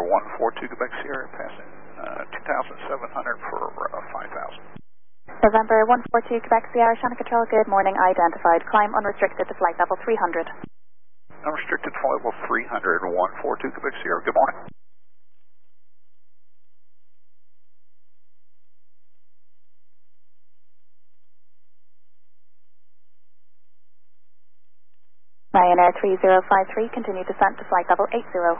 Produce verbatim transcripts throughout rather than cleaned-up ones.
one four two Quebec Sierra, passing uh, two thousand seven hundred for uh, five thousand. November one four two Quebec Sierra, Shannon Control, good morning, identified. Climb unrestricted to flight level three hundred. Unrestricted flight level three hundred, one four two Quebec Sierra, good morning. Ryanair three zero five three, continue descent to flight level eight zero.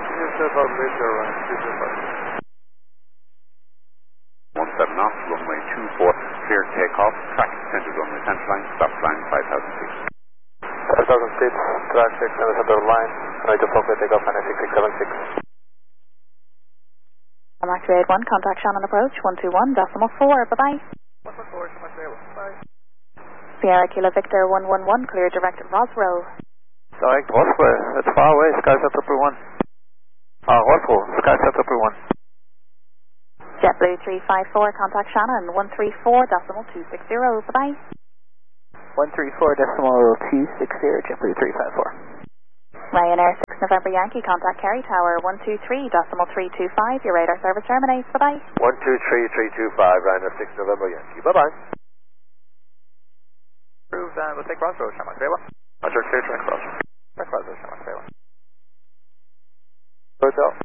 one seven knots, runway two four, clear takeoff, track extended runway center line, stop line five thousand feet. five thousand feet, track extended center line, right to Fokker, takeoff, nine six six seven six. I'm activate one, contact Shannon approach, one two one decimal four, bye-bye. one one four, bye. Sierra Kilo Victor one one one, clear direct Roswell. Direct Roswell, that's far away, SkySat Triple One. Ah, Roswell, SkySat Triple One. JetBlue three five four, contact Shannon, one three four decimal two six zero, bye-bye. one three four decimal two six zero, JetBlue three five four. Ryanair six November Yankee, contact Kerry Tower, one two three decimal three two five, your radar service terminates, bye-bye. one two three three two five, Ryanair six November Yankee, bye-bye. Approved, uh, we'll take Roswell, Shamrock Bay one. Roger, clear track Roswell. Track Roswell, Shamrock Bay one. Hotel.